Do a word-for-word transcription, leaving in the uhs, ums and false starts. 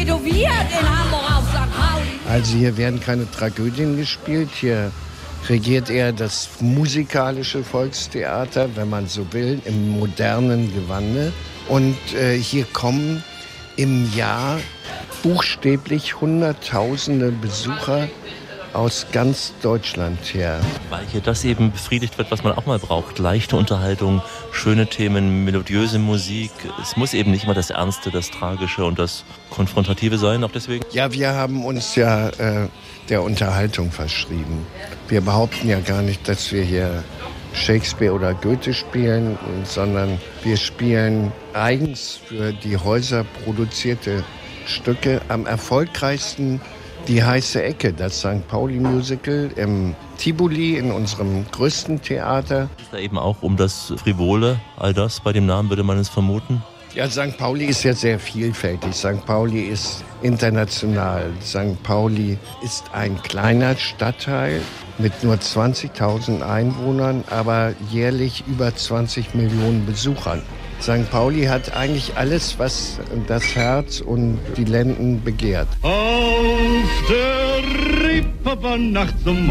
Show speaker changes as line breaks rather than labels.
renoviert in Hamburg auf Sankt Pauli.
Also hier werden keine Tragödien gespielt, hier regiert eher das musikalische Volkstheater, wenn man so will, im modernen Gewande. Und äh, hier kommen im Jahr buchstäblich Hunderttausende Besucher aus ganz Deutschland her.
Weil hier das eben befriedigt wird, was man auch mal braucht. Leichte Unterhaltung, schöne Themen, melodiöse Musik. Es muss eben nicht immer das Ernste, das Tragische und das Konfrontative sein, auch deswegen.
Ja, wir haben uns ja äh, der Unterhaltung verschrieben. Wir behaupten ja gar nicht, dass wir hier Shakespeare oder Goethe spielen, sondern wir spielen eigens für die Häuser produzierte Stücke. Am erfolgreichsten Die heiße Ecke, das Sankt Pauli Musical im Tivoli, in unserem größten Theater.
Ist da eben auch um das Frivole, all das, bei dem Namen würde man es vermuten?
Ja, Sankt Pauli ist ja sehr vielfältig. Sankt Pauli ist international. Sankt Pauli ist ein kleiner Stadtteil mit nur zwanzigtausend Einwohnern, aber jährlich über zwanzig Millionen Besuchern. Sankt Pauli hat eigentlich alles, was das Herz und die Lenden begehrt.
Auf der Reeperbahn nachts um